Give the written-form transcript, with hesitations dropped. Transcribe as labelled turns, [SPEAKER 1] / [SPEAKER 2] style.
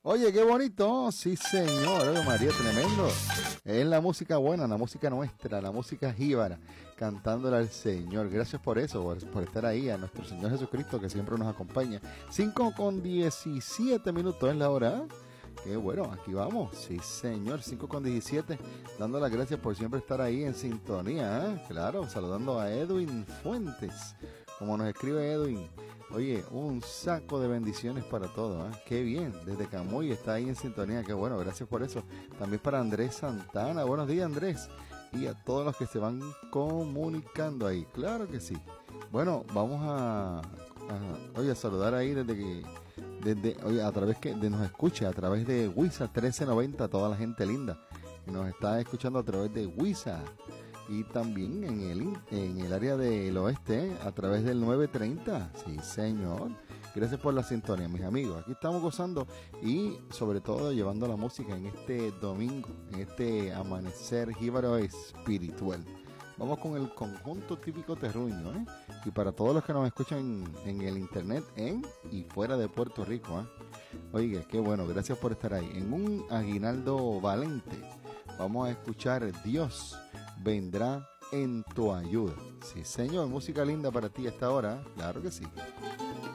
[SPEAKER 1] Oye, qué bonito, sí señor, oye María, tremendo. Es la música buena, la música nuestra, la música jíbara, cantándole al Señor. Gracias por eso, por estar ahí, a nuestro Señor Jesucristo que siempre nos acompaña. 5:17 es la hora, ¿eh? Qué bueno, aquí vamos, sí señor, 5:17, dando las gracias por siempre estar ahí en sintonía, ¿eh? Claro, saludando a Edwin Fuentes, como nos escribe Edwin. Oye, un saco de bendiciones para todos, ¿eh? Qué bien, desde Camuy está ahí en sintonía, qué bueno, gracias por eso. También para Andrés Santana, buenos días Andrés, y a todos los que se van comunicando ahí, claro que sí. Bueno, vamos a saludar ahí oye, a través que nos escuche, a través de Wisa 1390, toda la gente linda que nos está escuchando a través de Wisa. Y también en el área del oeste, a través del 930. Sí, señor. Gracias por la sintonía, mis amigos. Aquí estamos gozando y sobre todo llevando la música en este domingo, en este amanecer jíbaro espiritual. Vamos con el conjunto típico terruño, ¿eh? Y para todos los que nos escuchan en el internet, en y fuera de Puerto Rico, ¿eh? Oiga, qué bueno, gracias por estar ahí. En un aguinaldo valente, vamos a escuchar Dios vendrá en tu ayuda. Sí, señor, música linda para ti a esta hora, claro que sí.